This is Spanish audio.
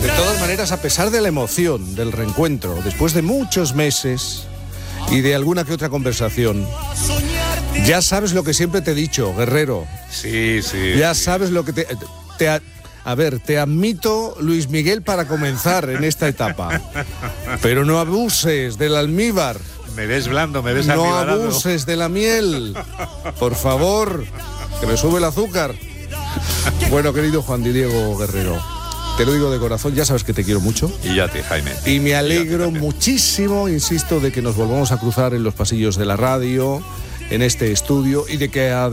De todas maneras, a pesar de la emoción del reencuentro, después de muchos meses y de alguna que otra conversación, ya sabes lo que siempre te he dicho, Guerrero. Sí. Ya sabes lo que te admito, Luis Miguel, para comenzar en esta etapa. Pero no abuses del almíbar. Me ves blando, me ves no almibarado. No abuses de la miel. Por favor, que me sube el azúcar. Bueno, querido Juan Diego Guerrero, te lo digo de corazón, ya sabes que te quiero mucho. Y yo a ti, Jaime. Y me alegro muchísimo, insisto, de que nos volvamos a cruzar en los pasillos de la radio, en este estudio, y de que